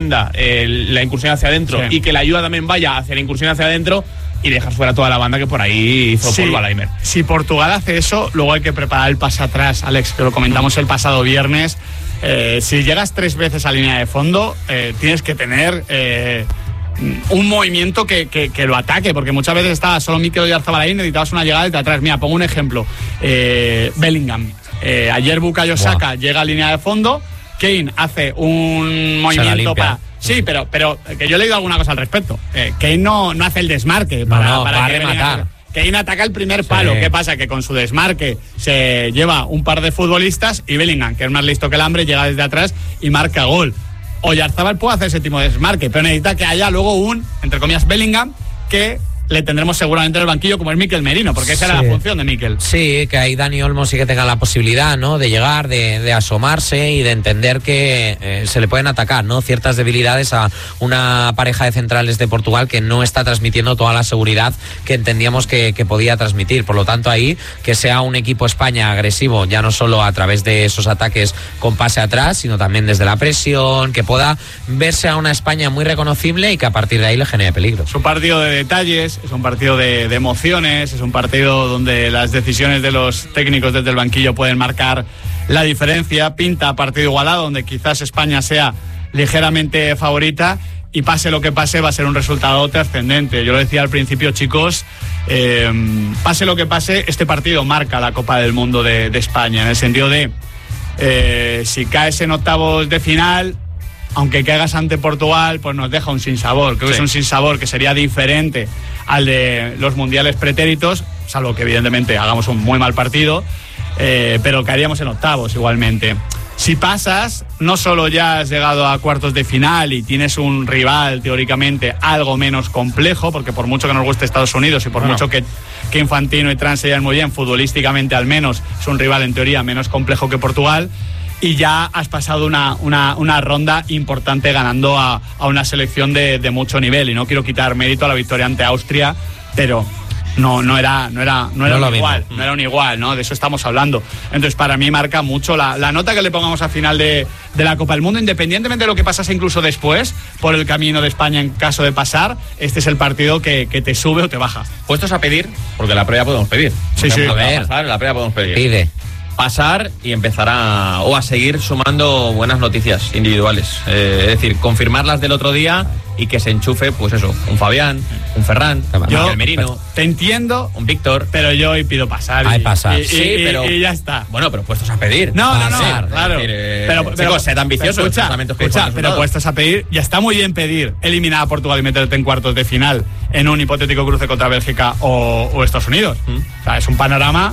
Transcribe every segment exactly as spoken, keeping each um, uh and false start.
defienda eh, la incursión hacia adentro sí. y que la ayuda también vaya hacia la incursión hacia adentro y dejar fuera toda la banda que por ahí hizo sí. polvo a Laimer. Si Portugal hace eso, luego hay que preparar el pase atrás, Alex, que lo comentamos el pasado viernes. Eh, si llegas tres veces a línea de fondo, eh, tienes que tener eh, un movimiento que, que, que lo ataque, porque muchas veces estaba solo Mikel Oyarzabal y necesitabas una llegada desde atrás. Mira, pongo un ejemplo. Eh, Bellingham. Eh, ayer Bukayo Saka llega a línea de fondo, Kane hace un movimiento para... Sí, pero, pero que yo he leído alguna cosa al respecto. Eh, Kane no, no hace el desmarque para, no, no, para, para que rematar. Kane ataca el primer palo. Sí. ¿Qué pasa? Que con su desmarque se lleva un par de futbolistas y Bellingham, que es más listo que el hambre, llega desde atrás y marca gol. Oyarzabal puede hacer ese tipo de desmarque, pero necesita que haya luego un, entre comillas, Bellingham, que le tendremos seguramente en el banquillo, como es Mikel Merino, porque esa sí. era la función de Mikel. Sí, que ahí Dani Olmo sí que tenga la posibilidad, ¿no?, de llegar, de, de asomarse y de entender que eh, se le pueden atacar, ¿no?, ciertas debilidades a una pareja de centrales de Portugal que no está transmitiendo toda la seguridad que entendíamos que, que podía transmitir. Por lo tanto, ahí que sea un equipo España agresivo, ya no solo a través de esos ataques con pase atrás, sino también desde la presión, que pueda verse a una España muy reconocible y que a partir de ahí le genere peligro. Es un partido de detalles, es un partido de, de emociones, es un partido donde las decisiones de los técnicos desde el banquillo pueden marcar la diferencia. Pinta partido igualado, donde quizás España sea ligeramente favorita y pase lo que pase va a ser un resultado trascendente. Yo lo decía al principio, chicos, eh, pase lo que pase, este partido marca la Copa del Mundo de, de España, en el sentido de eh, si caes en octavos de final, aunque caigas ante Portugal, pues nos deja un sinsabor. Creo sí. que es un sinsabor que sería diferente al de los mundiales pretéritos, salvo que evidentemente hagamos un muy mal partido, eh, pero caeríamos en octavos igualmente. Si pasas, no solo ya has llegado a cuartos de final y tienes un rival teóricamente algo menos complejo, porque por mucho que nos guste Estados Unidos y por bueno. mucho que, que Infantino y Trans se lleven muy bien, futbolísticamente al menos es un rival en teoría menos complejo que Portugal, y ya has pasado una, una, una ronda importante ganando a, a una selección de, de mucho nivel. Y no quiero quitar mérito a la victoria ante Austria, pero no, no era, no era, no era no un igual, mismo. no era un igual, ¿no? De eso estamos hablando. Entonces, para mí marca mucho la, la nota que le pongamos al final de, de la Copa del Mundo, independientemente de lo que pasase incluso después, por el camino de España en caso de pasar, este es el partido que, que te sube o te baja. Puestos a pedir, porque la previa podemos pedir. Sí, sí. A ver, pasar, la previa podemos pedir. Pide. Pasar y empezar a o a seguir sumando buenas noticias individuales, eh, es decir, confirmar las del otro día y que se enchufe, pues eso, un Fabián, un Ferran, yo, un Merino, te entiendo, un Víctor, pero yo hoy pido pasar. Hay y, pasar, y, sí, y, pero y ya está. Bueno, pero puestos a pedir. No, no, no, pasar, claro. Es decir, eh, pero, chicos, pero, sed ambiciosos. Escucha, escucha pero puestos a pedir, ya está muy bien pedir eliminar a Portugal y meterte en cuartos de final en un hipotético cruce contra Bélgica o, o Estados Unidos. ¿Mm? O sea, es un panorama,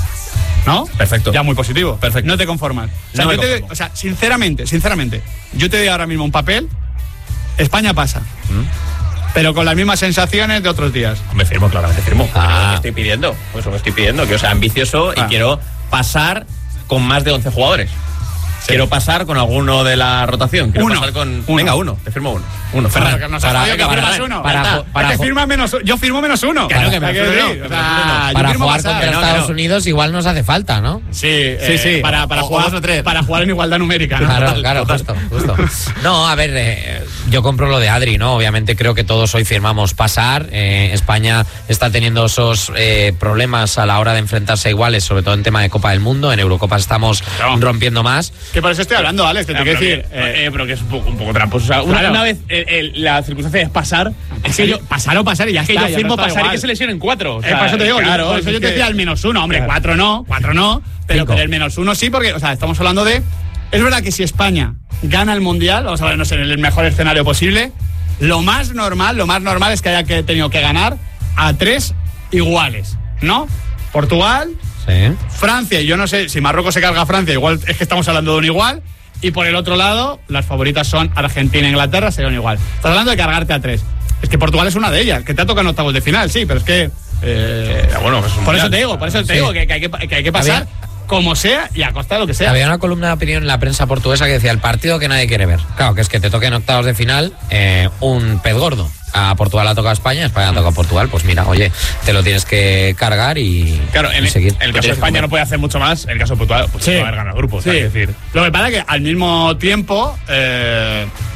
¿no? Perfecto. Ya muy positivo. Perfecto. No te conformas. O sea, no yo te, o sea, sinceramente, sinceramente, yo te doy ahora mismo un papel, España pasa. ¿Mm? Pero con las mismas sensaciones de otros días. Me firmo, claramente firmo. Ah. Lo que estoy pidiendo, pues lo que estoy pidiendo, que yo sea ambicioso ah. y quiero pasar con más de once jugadores. Sí. Quiero pasar con alguno de la rotación. Quiero uno. pasar con. Uno. Venga, uno. Te firmo uno. Uno. Para, Ferran. para, para, para, que firmas uno. Para, para, para, que firma menos, yo firmo menos uno. Claro que me que firmo sí, o sea, para yo jugar pasar, contra no, Estados no. Unidos igual nos hace falta, ¿no? Sí, eh, sí, sí. Para, para, o, jugar, o tres. para jugar en igualdad numérica, ¿no? Claro, Total, claro, total. justo, justo. No, a ver, eh, yo compro lo de Adri, ¿no? Obviamente creo que todos hoy firmamos pasar. Eh, España está teniendo esos eh, problemas a la hora de enfrentarse a iguales, sobre todo en tema de Copa del Mundo. En Eurocopa estamos no. rompiendo más. Que por eso estoy hablando, Alex, te tengo que decir. Que, eh, eh, pero que es un poco, un poco tramposo. O sea, una, claro. una vez eh, eh, la circunstancia es pasar, es que yo pasar o pasar y ya es que está, yo ya firmo no pasar igual. y que se lesionen cuatro. O sea, eh, por eso te digo, claro, por eso yo te que... decía el menos uno, hombre, claro. cuatro no, cuatro no, pero, pero el menos uno sí, porque, o sea, estamos hablando de. Es verdad que si España gana el Mundial, vamos a vernos en el mejor escenario posible, lo más normal, lo más normal es que haya que, tenido que ganar a tres iguales, ¿no? Portugal, sí. Francia, y yo no sé si Marruecos se carga a Francia, igual es que estamos hablando de un igual. Y por el otro lado, las favoritas son Argentina e Inglaterra, serían igual. Estás hablando de cargarte a tres. Es que Portugal es una de ellas, que te ha tocado en octavos de final, sí, pero es que... Eh, bueno, pues por eso te digo, por eso te sí. digo que, que, hay que, que hay que pasar Había, como sea y a costa de lo que sea. Había una columna de opinión en la prensa portuguesa que decía el partido que nadie quiere ver. Claro, que es que te toque en octavos de final eh, un pez gordo. A Portugal ha tocado a España, a España ha tocado a Portugal, pues mira, oye, te lo tienes que cargar y, claro, en y seguir. En el caso de España no puede hacer mucho más, en el caso de Portugal, pues sí. va a haber ganado grupos. Sí. Es decir. Lo que pasa es que al mismo tiempo, eh,